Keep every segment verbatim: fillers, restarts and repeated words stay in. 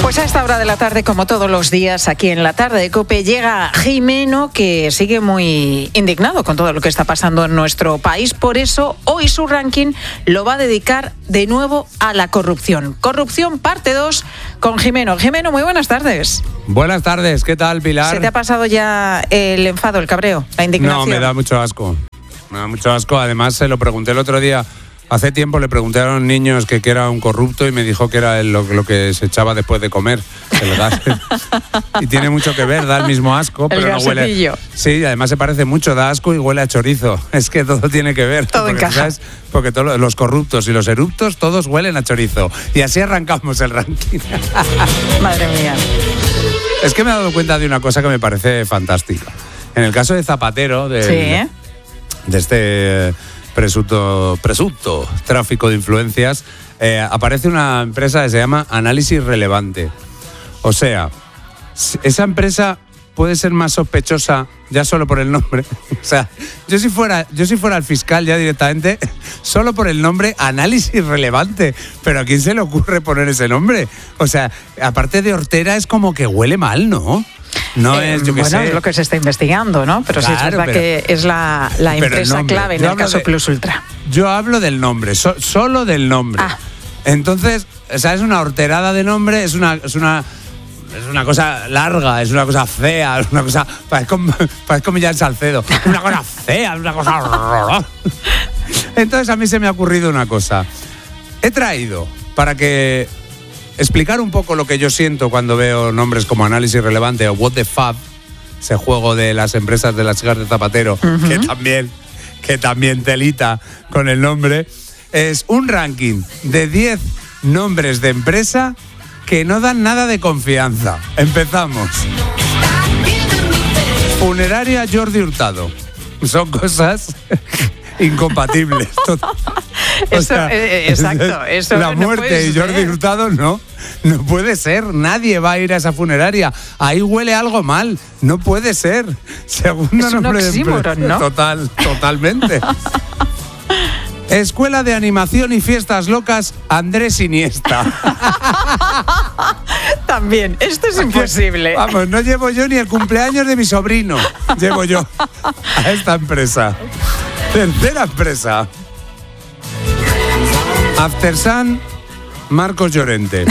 Pues a esta hora de la tarde, como todos los días, aquí en la tarde de COPE, llega Jimeno, que sigue muy indignado con todo lo que está pasando en nuestro país. Por eso, hoy su ranking lo va a dedicar de nuevo a la corrupción. Corrupción, parte dos, con Jimeno. Jimeno, muy buenas tardes. Buenas tardes, ¿qué tal, Pilar? ¿Se te ha pasado ya el enfado, el cabreo, la indignación? No, me da mucho asco. Me da mucho asco. Además, se lo pregunté el otro día. Hace tiempo le pregunté a los niños que, que era un corrupto y me dijo que era el, lo, lo que se echaba después de comer, el gas. Y tiene mucho que ver, da el mismo asco, el pero no gasecillo. huele. Sí, además se parece mucho, da asco y huele a chorizo. Es que todo tiene que ver. Todo porque, encaja. ¿sabes? Porque todos los corruptos y los eruptos todos huelen a chorizo. Y así arrancamos el ranking. Madre mía. Es que me he dado cuenta de una cosa que me parece fantástica. En el caso de Zapatero, de, Sí, ¿eh? de este presunto, presunto tráfico de influencias, eh, aparece una empresa que se llama Análisis Relevante. O sea, esa empresa puede ser más sospechosa ya solo por el nombre. O sea, yo si fuera, yo si fuera el fiscal ya directamente, solo por el nombre Análisis Relevante. Pero ¿a quién se le ocurre poner ese nombre? O sea, aparte de hortera es como que huele mal, ¿no? No Eh, es, yo qué bueno, sé. es lo que se está investigando, ¿no? Pero sí es Claro, verdad pero- que es la, la pero el empresa nombre. clave en Yo el hablo caso de- Plus Ultra. Yo hablo del nombre, so- solo del nombre. Ah. Entonces, o sea, es una horterada de nombre, es una, es una, es una cosa larga, es una cosa fea, es una cosa. Parece como, parece como Millán Salcedo. Es una cosa fea, es una cosa horrorosa. Entonces, a mí se me ha ocurrido una cosa. He traído para que. Explicar un poco lo que yo siento cuando veo nombres como Análisis Relevante o What the Fab, ese juego de las empresas de las hijas de Zapatero, uh-huh. que también, que también telita con el nombre, es un ranking de diez nombres de empresa que no dan nada de confianza. Empezamos. Funeraria Jordi Hurtado. Son cosas incompatibles. Eso, sea, eh, exacto. Eso la no muerte puede y Jordi ser. Hurtado no, no puede ser. Nadie va a ir a esa funeraria. Ahí huele algo mal. No puede ser. Segundo Es un nombre de oxímoron, empresa. ¿no? Total, totalmente. Escuela de Animación y Fiestas Locas, Andrés Iniesta. También, esto es imposible. Vamos, no llevo yo ni el cumpleaños de mi sobrino. Llevo yo a esta empresa. Tercera empresa. Aftersun, Marcos Llorente.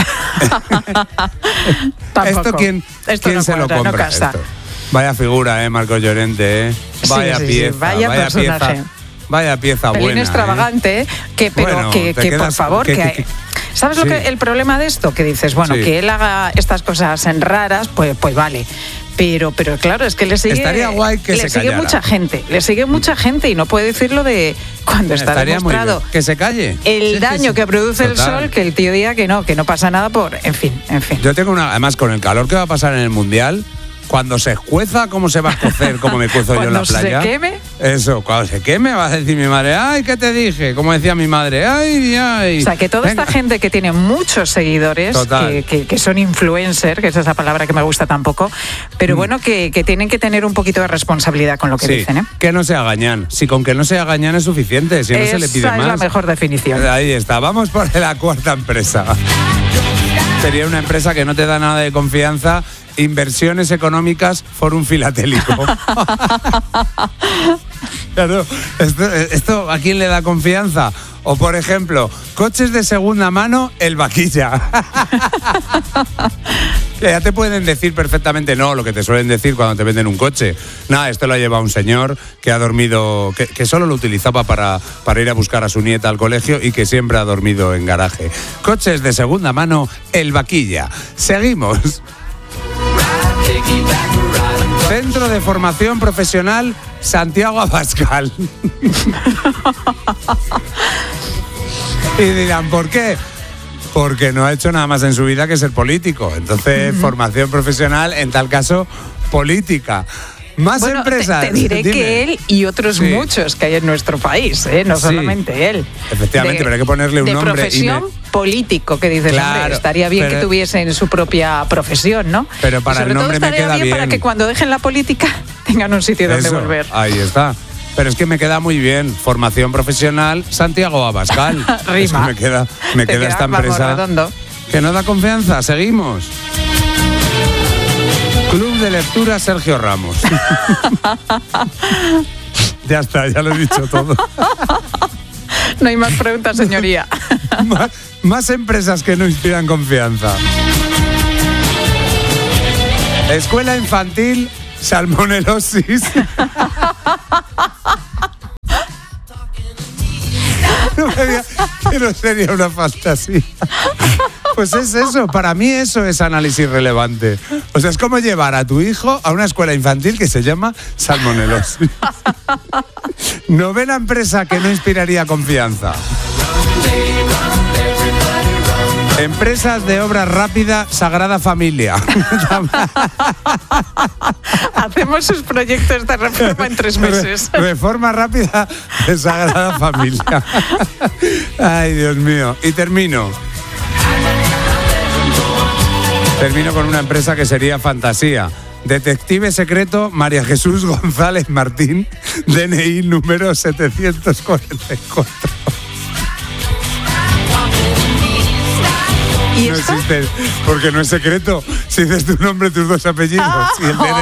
Tampoco. ¿Esto quién, Esto quién no se lo cuadra, no compra? casa. Esto? Vaya figura, ¿eh? Marcos Llorente, ¿eh? Vaya Sí, sí, sí, pieza, vaya vaya personaje. pieza. Vaya pieza Pelín buena. extravagante, ¿eh? que, pero Bueno, que, te que por quedas- favor, que- que, que- que- ¿sabes lo sí. que el problema de esto? Que dices, bueno, Sí. que él haga estas cosas en raras, pues, pues vale. Pero, pero claro, es que le sigue, Estaría guay que le se sigue callara. mucha gente, le sigue mucha gente y no puede decirlo de cuando está Estaría muy demostrado bien. Que se calle. el Sí, sí, daño sí. que produce el Total. sol, que el tío diga que no, que no pasa nada por, en fin, en fin. Yo tengo una, además con el calor que va a pasar en el Mundial, cuando se escueza, ¿cómo se va a escocer? ¿Cómo me cuezo yo en la Cuando se playa? queme. Eso, cuando se queme va a decir mi madre, ay, ¿qué te dije? Como decía mi madre, ay, ay. O sea, que toda Venga. esta gente que tiene muchos seguidores, Total. que, que, que son influencers, que esa es la palabra que me gusta tampoco, pero bueno, que, que tienen que tener un poquito de responsabilidad con lo que Sí, dicen, ¿eh? que no se agañan. Si con que no se agañan es suficiente, si no se le pide Esa más. es la mejor definición. Ahí está, vamos por la cuarta empresa. Sería una empresa que no te da nada de confianza. Inversiones económicas, Fórum Filatélico. Claro, esto, esto, ¿a quién le da confianza? O, por ejemplo, coches de segunda mano, El Vaquilla. Ya te pueden decir perfectamente no, lo que te suelen decir cuando te venden un coche. Nada, esto lo ha llevado un señor que ha dormido, que, que solo lo utilizaba para, para ir a buscar a su nieta al colegio y que siempre ha dormido en garaje. Coches de segunda mano, El Vaquilla. Seguimos. Centro de Formación Profesional Santiago Abascal. Y dirán, ¿por qué? Porque no ha hecho nada más en su vida que ser político. Entonces, uh-huh. formación profesional, en tal caso, política. Más bueno, empresas. Te, te diré Dime. que él y otros sí. muchos que hay en nuestro país, ¿eh? No sí. solamente él. Efectivamente, de, pero hay que ponerle un de nombre. Profesión y me... político, que dices, claro, hombre, estaría bien pero, que tuviesen su propia profesión, ¿no? Pero para y sobre el nombre todo estaría me queda bien, bien. para que cuando dejen la política tengan un sitio donde Eso, volver. Ahí está. Pero es que me queda muy bien. Formación profesional Santiago Abascal. Rima. Es que me queda, me queda, queda, esta vamos, empresa. redondo. que no da confianza. Seguimos. Club de lectura Sergio Ramos. Ya está, ya lo he dicho todo. No hay más preguntas, señoría. más, más empresas que no inspiran confianza. Escuela infantil salmonelosis. No me digas que no sería una fantasía. Pues es eso, para mí eso es análisis relevante. O sea, es como llevar a tu hijo a una escuela infantil que se llama salmonelosis. Novena empresa que no inspiraría confianza. Empresas de obra rápida, Sagrada Familia. Hacemos sus proyectos de reforma en tres meses. Re- reforma rápida de Sagrada Familia. Ay, Dios mío. Y termino. Termino con una empresa que sería fantasía. Detective secreto María Jesús González Martín, D N I número setecientos cuarenta y cuatro. ¿Y No esta? existe, porque no es secreto. Si dices tu nombre, tus dos apellidos y el D N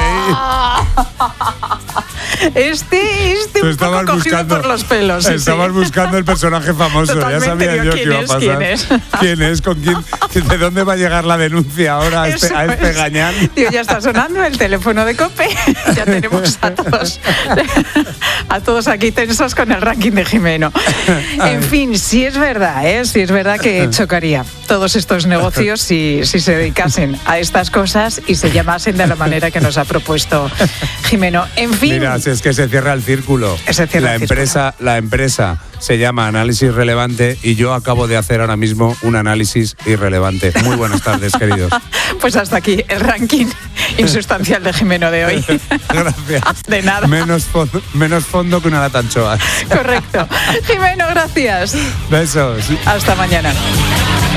I. Este, este un poco cogido por los pelos. Sí, estabas sí. buscando el personaje famoso. Totalmente, ya sabía digo, yo ¿quién que iba a es? pasar. ¿Quién es? ¿Quién es? ¿Con quién? ¿De dónde va a llegar la denuncia ahora a este, Eso a este es. gañán? Tío, ya está sonando el teléfono de COPE. Ya tenemos a todos, a todos aquí tensos con el ranking de Jimeno. En fin, sí es verdad, ¿eh? Sí es verdad que chocaría todos estos negocios si, si se dedicasen a estas cosas y se llamasen de la manera que nos ha propuesto Jimeno. En fin. Mira, si es que se cierra el círculo. Se cierra la el empresa, círculo. la empresa se llama Análisis Relevante y yo acabo de hacer ahora mismo un análisis irrelevante. Muy buenas tardes, queridos. Pues hasta aquí el ranking insustancial de Jimeno de hoy. Gracias. De nada. Menos fondo, menos fondo que una lata anchoas. Correcto. Jimeno, gracias. Besos. Hasta mañana.